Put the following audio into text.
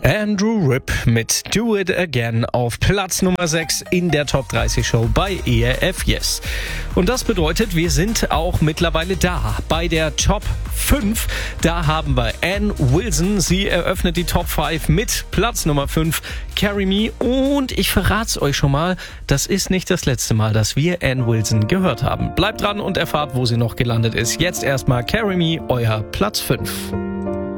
Andrew Ripp mit Do It Again auf Platz Nummer 6 in der Top 30 Show bei ERF Yes. Und das bedeutet, wir sind auch mittlerweile da bei der Top 5. Da haben wir Ann Wilson. Sie eröffnet die Top 5 mit Platz Nummer 5, Carry Me. Und ich verrate es euch schon mal, das ist nicht das letzte Mal, dass wir Ann Wilson gehört haben. Bleibt dran und erfahrt, wo sie noch gelandet ist. Jetzt erstmal Carry Me, euer Platz 5.